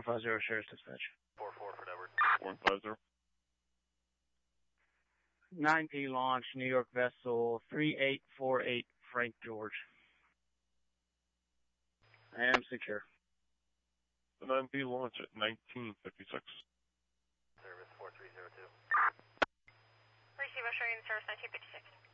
450 Sheriff's Dispatch. 4-4 for Edward. 150. 9P launch, New York vessel 3848 Frank George. I am secure. The 9B launch at 1956. Service 4302. Receiver showing service 1956.